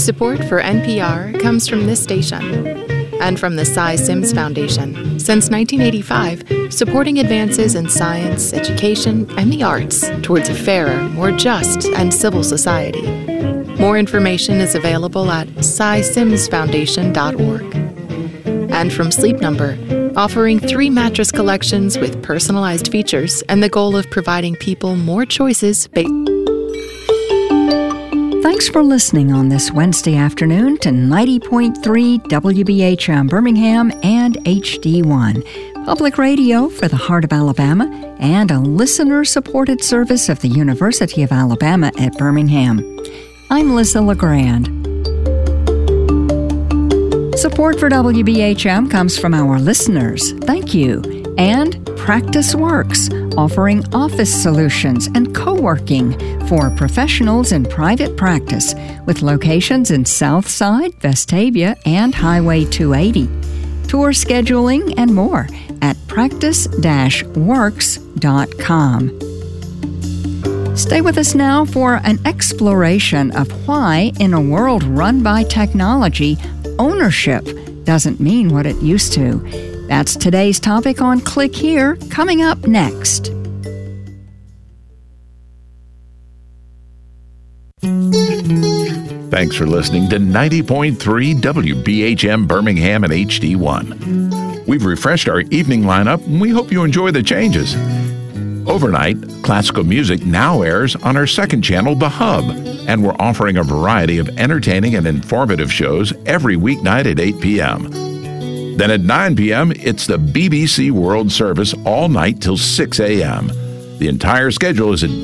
Support for NPR comes from this station and from the Cy Sims Foundation, since 1985, supporting advances in science, education, and the arts towards a fairer, more just, and civil society. More information is available at cysimsfoundation.org. And from Sleep Number, offering 3 mattress collections with personalized features and the goal of providing people more choices. Thanks for listening on this Wednesday afternoon to 90.3 WBHM Birmingham and HD1, public radio for the heart of Alabama and a listener-supported service of the University of Alabama at Birmingham. I'm Lisa LeGrand. Support for WBHM comes from our listeners. Thank you. And Practice Works, offering office solutions and co-working for professionals in private practice with locations in Southside, Vestavia, and Highway 280. Tour scheduling and more at practice-works.com. Stay with us now for an exploration of why, in a world run by technology, ownership doesn't mean what it used to. That's today's topic on Click Here, coming up next. Thanks for listening to 90.3 WBHM Birmingham and HD1. We've refreshed our evening lineup, and we hope you enjoy the changes. Overnight, classical music now airs on our second channel, The Hub, and we're offering a variety of entertaining and informative shows every weeknight at 8 p.m. Then at 9 p.m., it's the BBC World Service all night till 6 a.m. The entire schedule is at